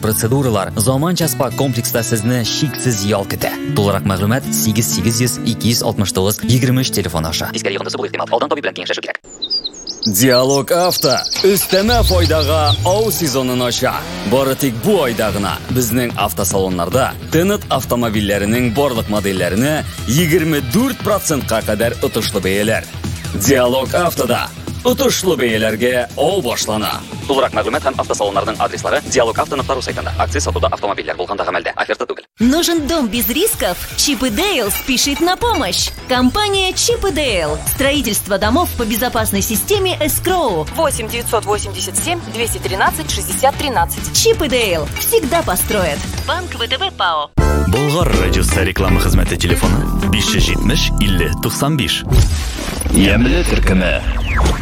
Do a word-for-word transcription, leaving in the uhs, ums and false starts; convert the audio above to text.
процедуралар, заманча спа комплекста сезне шиксез ял көтә. Тулырак мәгълүмат сигез сигез йөз ике йөз алтмыш тугыз егерме өч телефон аша. Тискәре ягындысы булыр ихтимал. Алдан табиб белән киңәшләшү кирәк. Диалог авто өстәмә файдага ау сезонын ача. Бары тик бу айда гына безнең автосалоннарда Тенет автомобильләренең барлык модельләренә егерме дүрт процентка кадәр отышлы бәяләр. Диалог автода отышлы бәяләргә ау башлана. Тулырак мәгълүмат һәм автосалоннарның адреслары Диалог авто нокта ру сайтында. Акция сатуда автомобильләр булганда гамәлдә. Оферта түгел. Нужен дом без рисков? Чип и Дейл спешит на помощь. Компания Чип и Дейл. Строительство домов по безопасной системе Escrow. восемь девятьсот восемьдесят семь двести тринадцать шестьдесят тринадцать. Чип и Дейл всегда построят. Банк ВТБ ПАО. Болгар радиосы реклама хезмәте телефоны биш йөз җитмеш илле туксан биш. Ямле төркеме.